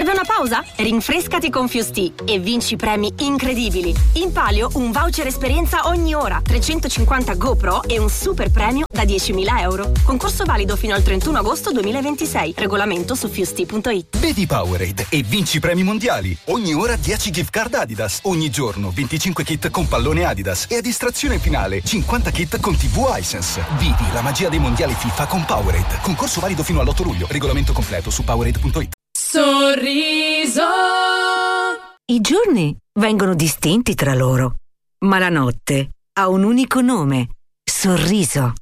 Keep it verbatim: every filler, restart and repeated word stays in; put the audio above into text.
Serve una pausa? Rinfrescati con Fusti e vinci premi incredibili. In palio un voucher esperienza ogni ora, trecentocinquanta GoPro e un super premio da diecimila euro. Concorso valido fino al trentuno agosto duemilaventisei. Regolamento su fusti punto it. Bevi Powerade e vinci premi mondiali. Ogni ora dieci gift card Adidas. Ogni giorno venticinque kit con pallone Adidas. E a distrazione finale cinquanta kit con tivù Hisense. Vivi la magia dei mondiali FIFA con Powerade. Concorso valido fino all'otto luglio. Regolamento completo su powerade punto it. Sorriso. I giorni vengono distinti tra loro, ma la notte ha un unico nome: sorriso.